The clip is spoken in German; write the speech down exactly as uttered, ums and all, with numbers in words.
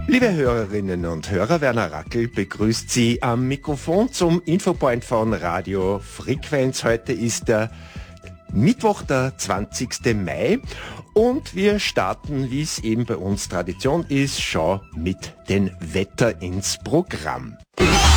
Liebe Hörerinnen und Hörer, Werner Rackel begrüßt Sie am Mikrofon zum Infopoint von Radio Frequenz. Heute ist der Mittwoch, der zwanzigsten Mai, und wir starten, wie es eben bei uns Tradition ist, schon mit dem Wetter ins Programm.